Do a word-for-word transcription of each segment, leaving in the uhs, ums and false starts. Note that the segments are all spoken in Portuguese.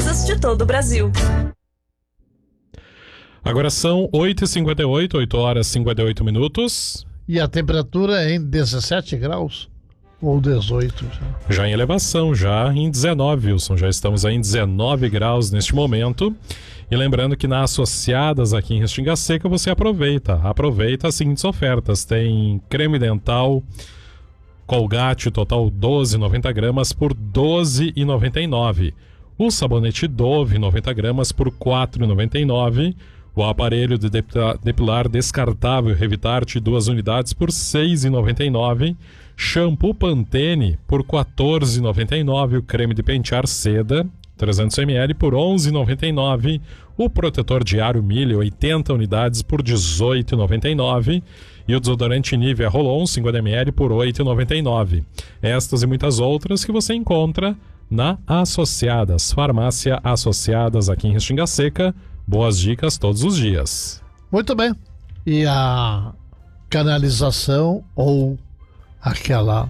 serviços de todo o Brasil. Agora são oito e cinquenta e oito, oito horas e cinquenta e oito minutos. E a temperatura é em dezessete graus ou dezoito já? Já em elevação, já em dezenove, Wilson. Já estamos aí em dezenove graus neste momento. E lembrando que na Associadas aqui em Restinga Seca você aproveita. Aproveita as seguintes ofertas. Tem creme dental Colgate total doze, noventa gramas por doze reais e noventa e nove centavos. O sabonete Dove noventa gramas por quatro reais e noventa e nove centavos. O aparelho de depilar descartável Revitarte duas unidades por seis reais e noventa e nove centavos. Shampoo Pantene por quatorze reais e noventa e nove centavos. O creme de pentear Seda trezentos mililitros por onze reais e noventa e nove centavos. O protetor diário Mille oitenta unidades por dezoito reais e noventa e nove centavos. E o desodorante Nivea Roll-On cinquenta mililitros por oito reais e noventa e nove centavos. Estas e muitas outras que você encontra na Associadas, Farmácia Associadas aqui em Restinga Seca. Boas dicas todos os dias. Muito bem. E a canalização ou aquela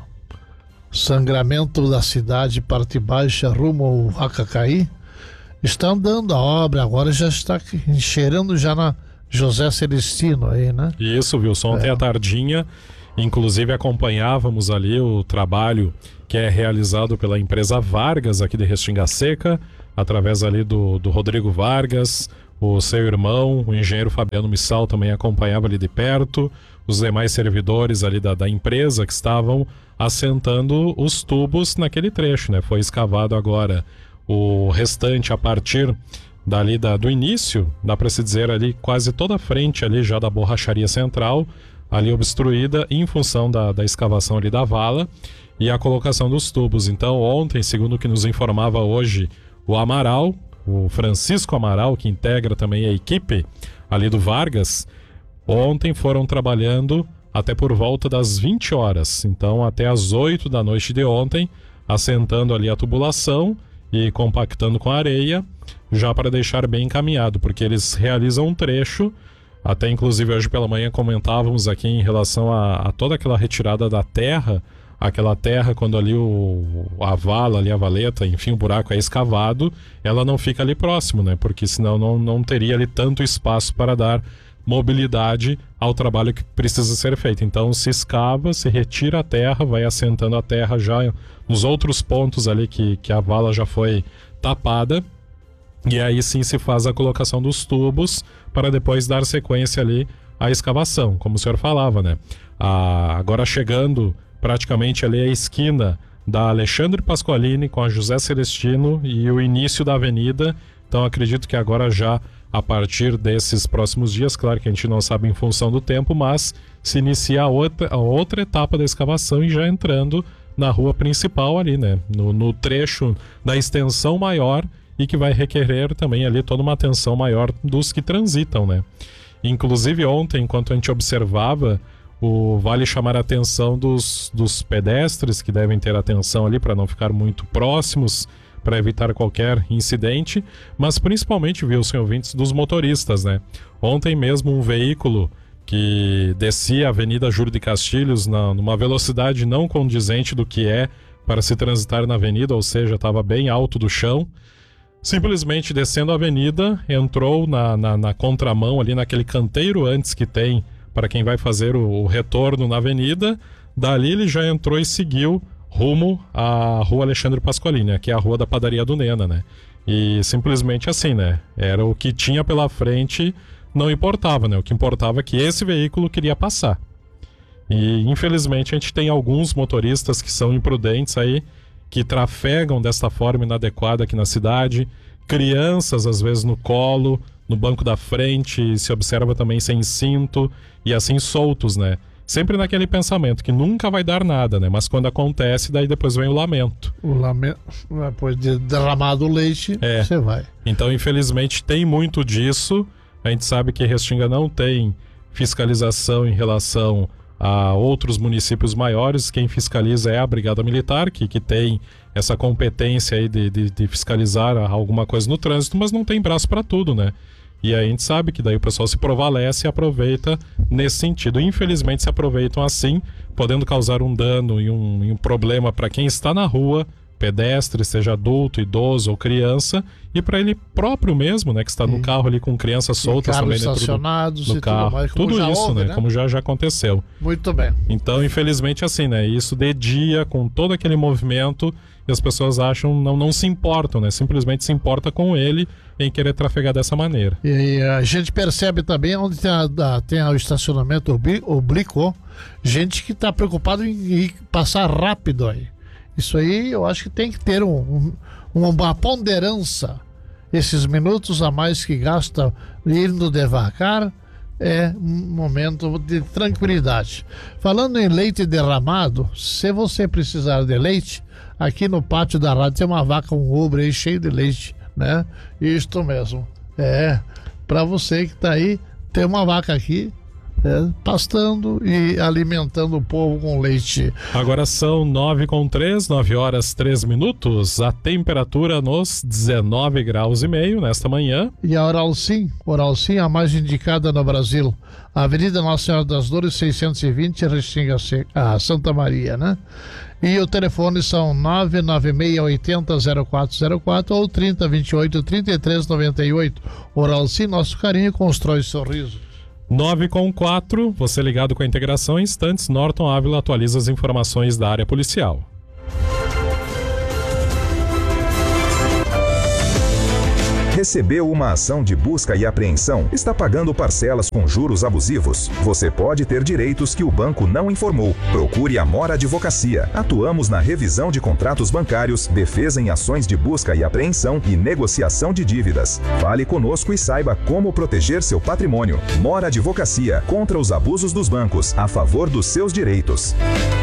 sangramento da cidade, parte baixa, rumo ao Vacacaí, está andando a obra, agora já está encheirando já na José Celestino aí, né? Isso, Wilson, ontem É. à tardinha, inclusive acompanhávamos ali o trabalho que é realizado pela empresa Vargas aqui de Restinga Seca, através ali do, do Rodrigo Vargas, o seu irmão, o engenheiro Fabiano Missal também acompanhava ali de perto, os demais servidores ali da, da empresa que estavam assentando os tubos naquele trecho, né? Foi escavado agora o restante a partir dali da, do início, dá para se dizer ali quase toda a frente ali já da borracharia central, ali obstruída em função da, da escavação ali da vala e a colocação dos tubos. Então ontem, segundo o que nos informava hoje o Amaral, o Francisco Amaral, que integra também a equipe ali do Vargas, ontem foram trabalhando até por volta das vinte horas, então até as oito da noite de ontem, assentando ali a tubulação e compactando com a areia, já para deixar bem encaminhado, porque eles realizam um trecho, até inclusive hoje pela manhã comentávamos aqui em relação a, a toda aquela retirada da terra, aquela terra quando ali o, a vala, ali a valeta, enfim, o buraco é escavado, ela não fica ali próximo, né? Porque senão não, não teria ali tanto espaço para dar mobilidade ao trabalho que precisa ser feito. Então se escava, se retira a terra, vai assentando a terra já nos outros pontos ali que, que a vala já foi tapada, e aí sim se faz a colocação dos tubos para depois dar sequência ali à escavação, como o senhor falava, né? Ah, agora chegando praticamente ali a esquina da Alexandre Pasqualini com a José Celestino e o início da avenida. Então acredito que agora já a partir desses próximos dias, claro que a gente não sabe em função do tempo, mas se inicia a outra, a outra etapa da escavação e já entrando na rua principal ali, né? No, no trecho da extensão maior e que vai requerer também ali toda uma atenção maior dos que transitam, né? Inclusive ontem, enquanto a gente observava, o vale chamar a atenção dos, dos pedestres que devem ter atenção ali para não ficar muito próximos, para evitar qualquer incidente, mas principalmente, viu, senhor ouvintes, dos motoristas, né? Ontem mesmo um veículo que descia a Avenida Júlio de Castilhos na, numa velocidade não condizente do que é para se transitar na avenida, ou seja, estava bem alto do chão, simplesmente descendo a avenida, entrou na, na, na contramão ali naquele canteiro antes que tem para quem vai fazer o, o retorno na avenida. Dali ele já entrou e seguiu rumo à Rua Alexandre Pasqualini, que é a Rua da Padaria do Nena, né? E simplesmente assim, né? Era o que tinha pela frente, não importava, né? O que importava é que esse veículo queria passar. E infelizmente a gente tem alguns motoristas que são imprudentes aí, que trafegam desta forma inadequada aqui na cidade, crianças às vezes no colo, no banco da frente, se observa também sem cinto e assim soltos, né? Sempre naquele pensamento que nunca vai dar nada, né? Mas quando acontece, daí depois vem o lamento. O lamento, depois de derramado o leite, é. Você vai. Então, infelizmente, tem muito disso. A gente sabe que Restinga não tem fiscalização em relação a outros municípios maiores. Quem fiscaliza é a Brigada Militar, que, que tem essa competência aí de, de, de fiscalizar alguma coisa no trânsito, mas não tem braço para tudo, né? E aí a gente sabe que daí o pessoal se prevalece e aproveita nesse sentido. Infelizmente se aproveitam assim, podendo causar um dano e um, e um problema para quem está na rua, pedestre, seja adulto, idoso ou criança, e para ele próprio mesmo, né, que está no Sim. carro ali com crianças soltas também dentro estacionados do, do e carro. tudo mais, como tudo já isso, houve, né, né? como já já aconteceu. Muito bem. Então, infelizmente, assim, né, isso de dia, com todo aquele movimento, e as pessoas acham, não, não se importam, né, simplesmente se importa com ele em querer trafegar dessa maneira. E a gente percebe também onde tem, a, da- tem o estacionamento obli- oblíquo, gente que está preocupado em, em passar rápido aí. Isso aí eu acho que tem que ter um, um, uma ponderança. Esses minutos a mais que gasta indo devagar é um momento de tranquilidade. Falando em leite derramado, se você precisar de leite, aqui no pátio da rádio tem uma vaca, um obre aí cheio de leite, né? Isto mesmo. É, para você que tá aí, tem uma vaca aqui, é, pastando e alimentando o povo com leite. Agora são nove com três, nove horas três minutos, a temperatura nos dezenove graus e meio nesta manhã. E a Oral Sim, Oral Sim, a mais indicada no Brasil. Avenida Nossa Senhora das Dores, seiscentos e vinte, Restinga Seca, Santa Maria, né? E o telefone são nove nove seis oito zero zero quatro zero quatro ou trinta, vinte e oito, trinta e três, noventa e oito. Oral Sim, nosso carinho constrói sorriso. nove com quatro, você ligado com a integração, em instantes, Norton Ávila atualiza as informações da área policial. Recebeu uma ação de busca e apreensão? Está pagando parcelas com juros abusivos? Você pode ter direitos que o banco não informou. Procure a Mora Advocacia. Atuamos na revisão de contratos bancários, defesa em ações de busca e apreensão e negociação de dívidas. Fale conosco e saiba como proteger seu patrimônio. Mora Advocacia, contra os abusos dos bancos, a favor dos seus direitos.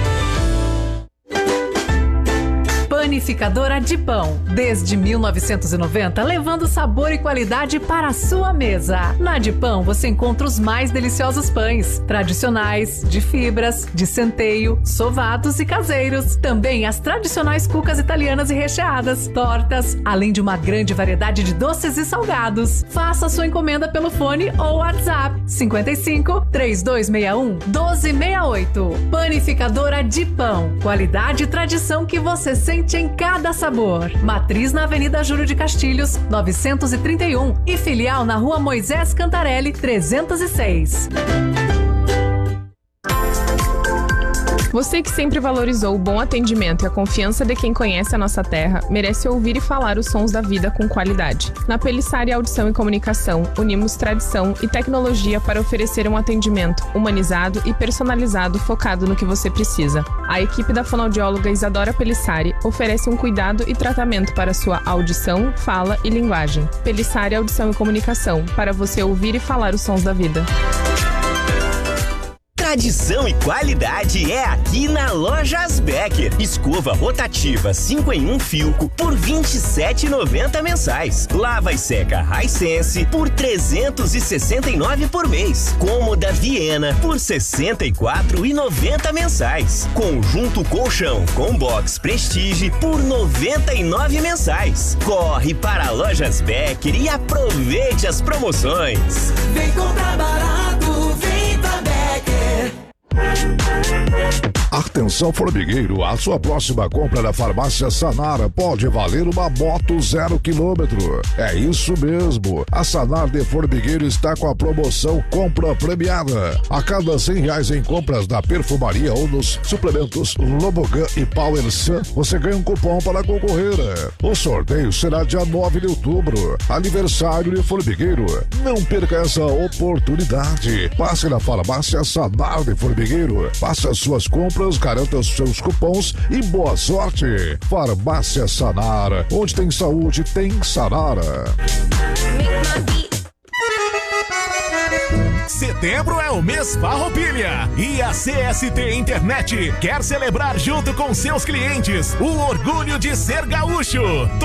Panificadora de Pão, desde mil novecentos e noventa, levando sabor e qualidade para a sua mesa. Na de Pão você encontra os mais deliciosos pães, tradicionais, de fibras, de centeio, sovados e caseiros. Também as tradicionais cucas italianas e recheadas, tortas, além de uma grande variedade de doces e salgados. Faça sua encomenda pelo fone ou WhatsApp cinquenta e cinco, três dois seis um, doze sessenta e oito. Panificadora de Pão, qualidade e tradição que você sente em cada sabor. Matriz na Avenida Júlio de Castilhos, novecentos e trinta e um e filial na Rua Moisés Cantarelli, trezentos e seis. Você que sempre valorizou o bom atendimento e a confiança de quem conhece a nossa terra, merece ouvir e falar os sons da vida com qualidade. Na Pelissari Audição e Comunicação, unimos tradição e tecnologia para oferecer um atendimento humanizado e personalizado focado no que você precisa. A equipe da fonoaudióloga Isadora Pelissari oferece um cuidado e tratamento para sua audição, fala e linguagem. Pelissari Audição e Comunicação, para você ouvir e falar os sons da vida. Tradição e qualidade é aqui na Lojas Becker. Escova rotativa cinco em um Filco por vinte e sete reais e noventa centavos mensais. Lava e seca Hisense por trezentos e sessenta e nove reais por mês. Cômoda Viena por sessenta e quatro reais e noventa centavos mensais. Conjunto colchão com box Prestige por noventa e nove reais mensais. Corre para Lojas Becker e aproveite as promoções. Vem comprar barato, vem pra Becker. Atenção formigueiro, a sua próxima compra na Farmácia Sanara pode valer uma moto zero quilômetro. É isso mesmo, a Sanar de Formigueiro está com a promoção Compra Premiada. A cada cem reais em compras da perfumaria ou nos suplementos Lobogan e Power Sun, você ganha um cupom para concorrer. O sorteio será dia nove de outubro, aniversário de Formigueiro. Não perca essa oportunidade. Passe na Farmácia Sanar de Formigueiro, faça suas compras, garanta seus cupons e boa sorte. Farmácia Sanara, onde tem saúde, tem Sanara. Setembro é o mês Farroupilha e a C S T Internet quer celebrar junto com seus clientes o orgulho de ser gaúcho.